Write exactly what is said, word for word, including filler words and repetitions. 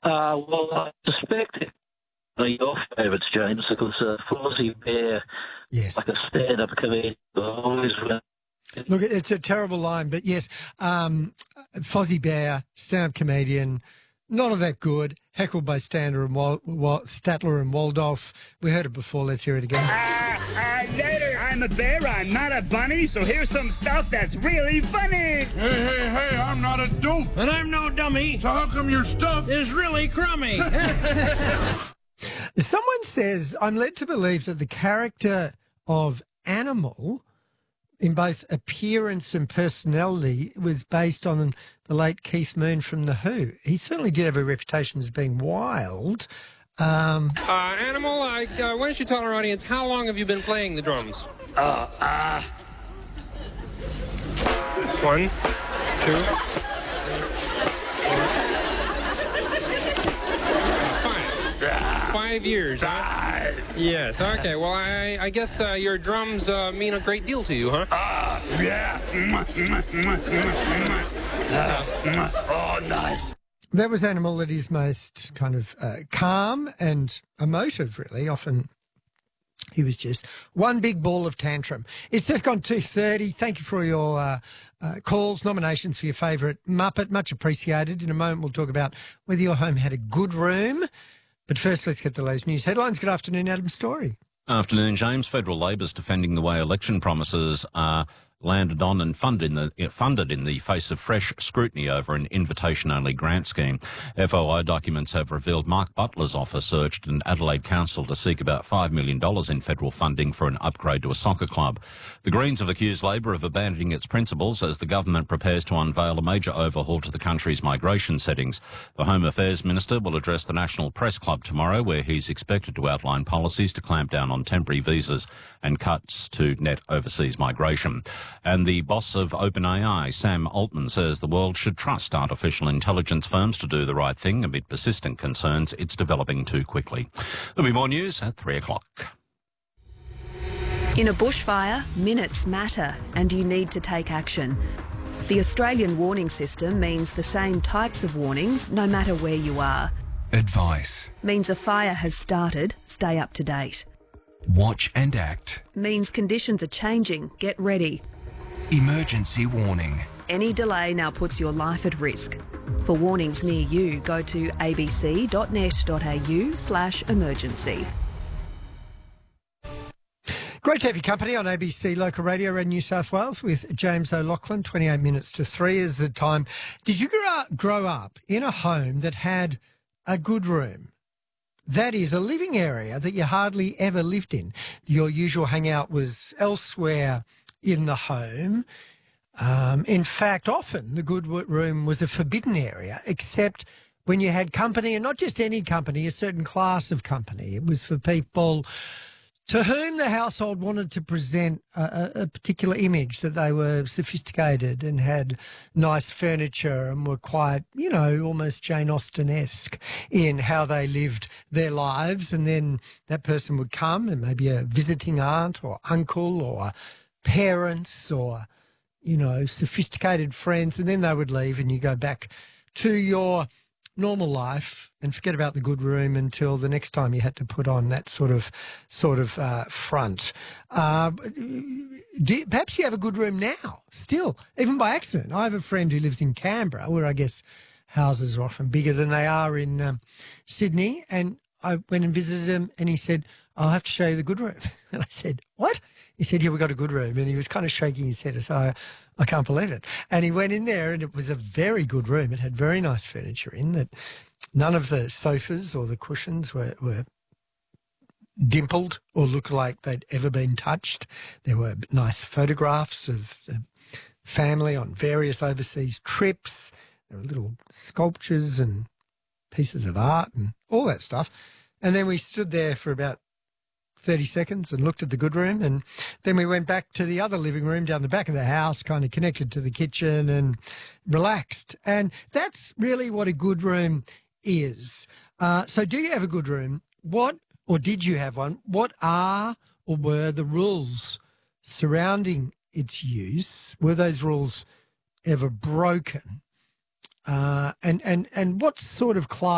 Uh, well, I suspect it's one of your favourites, James, because uh, Fozzie Bear, Yes. like a stand-up comedian, always... Look, it's a terrible line, but yes, um, Fozzie Bear, stand-up comedian, not all that good, heckled by Stander and Wal- Wal- Statler and Waldorf. We heard it before. Let's hear it again. Ah, uh, later. I'm a bear. I'm not a bunny. So here's some stuff that's really funny. Hey, hey, hey, I'm not a dope. And I'm no dummy. So how come your stuff is really crummy? Someone says, I'm led to believe that the character of Animal, in both appearance and personality, was based on the late Keith Moon from The Who. He certainly did have a reputation as being wild. Um, uh, Animal, I, uh, why don't you tell our audience, how long have you been playing the drums? Uh, uh... One, two, five. Five years, huh? Yes, okay. Well, I, I guess uh, your drums uh, mean a great deal to you, huh? Ah, uh, yeah. Oh, nice. That was Animal at his most kind of uh, calm and emotive, really. Often he was just one big ball of tantrum. It's just gone two thirty. Thank you for your uh, uh, calls, nominations for your favourite Muppet. Much appreciated. In a moment, we'll talk about whether your home had a good room. But first, let's get the latest news headlines. Good afternoon, Adam Story. Afternoon, James. Federal Labor's defending the way election promises are landed on and funded in the, funded in the face of fresh scrutiny over an invitation-only grant scheme. F O I documents have revealed Mark Butler's office urged an Adelaide council to seek about five million dollars in federal funding for an upgrade to a soccer club. The Greens have accused Labor of abandoning its principles as the government prepares to unveil a major overhaul to the country's migration settings. The Home Affairs Minister will address the National Press Club tomorrow, where he's expected to outline policies to clamp down on temporary visas and cuts to net overseas migration. And the boss of OpenAI, Sam Altman, says the world should trust artificial intelligence firms to do the right thing amid persistent concerns it's developing too quickly. There'll be more news at three o'clock. In a bushfire, minutes matter and you need to take action. The Australian warning system means the same types of warnings no matter where you are. Advice. Means a fire has started, stay up to date. Watch and act. Means conditions are changing, get ready. Emergency warning. Any delay now puts your life at risk. For warnings near you, go to abc.net.au slash emergency. Great to have your company on A B C Local Radio in New South Wales with James O'Loughlin. twenty-eight minutes to three is the time. Did you grow up, grow up in a home that had a good room? That is a living area that you hardly ever lived in. Your usual hangout was elsewhere in the home. Um, in fact, often the good room was a forbidden area, except when you had company, and not just any company, a certain class of company. It was for people to whom the household wanted to present a, a particular image, that they were sophisticated and had nice furniture and were quite, you know, almost Jane Austen-esque in how they lived their lives. And then that person would come, and maybe a visiting aunt or uncle or parents or, you know, sophisticated friends, and then they would leave and you go back to your normal life and forget about the good room until the next time you had to put on that sort of sort of uh, front. Uh, do, perhaps you have a good room now, still, even by accident. I have a friend who lives in Canberra, where I guess houses are often bigger than they are in um, Sydney, and I went and visited him, and he said, I'll have to show you the good room. And I said, what? He said, yeah, we got a good room. And he was kind of shaking his head. I said, I, I can't believe it. And he went in there, and it was a very good room. It had very nice furniture in that. None of the sofas or the cushions were, were dimpled or looked like they'd ever been touched. There were nice photographs of the family on various overseas trips. There were little sculptures and pieces of art and all that stuff. And then we stood there for about thirty seconds and looked at the good room, and then we went back to the other living room down the back of the house, kind of connected to the kitchen, and relaxed. And that's really what a good room is. Uh, so do you have a good room? What, or did you have one? What are or were the rules surrounding its use? Were those rules ever broken? Uh, and, and, and what sort of class